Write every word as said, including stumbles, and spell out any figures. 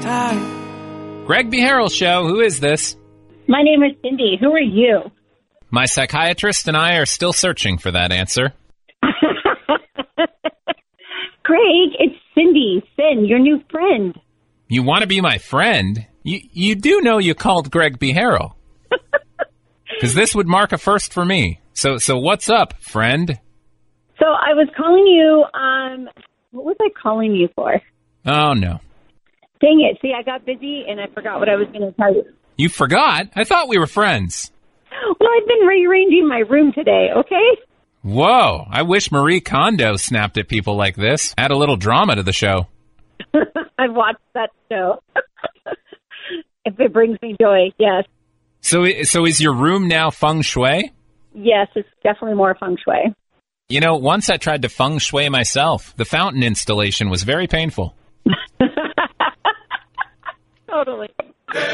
time. Greg B. Harrell Show. Who is this? My name is Cindy. Who are you? My psychiatrist and I are still searching for that answer. Greg, it's Cindy. Finn, your new friend. You want to be my friend? You you do know you called Greg B. Harrell. Because this would mark a first for me. So so what's up, friend? So I was calling you, um, what was I calling you for? Oh, no. Dang it. See, I got busy and I forgot what I was going to tell you. You forgot? I thought we were friends. Well, I've been rearranging my room today, okay? Whoa, I wish Marie Kondo snapped at people like this. Add a little drama to the show. I've watched that show. If it brings me joy, yes. So, so is your room now feng shui? Yes, it's definitely more feng shui. You know, once I tried to feng shui myself. The fountain installation was very painful. Totally.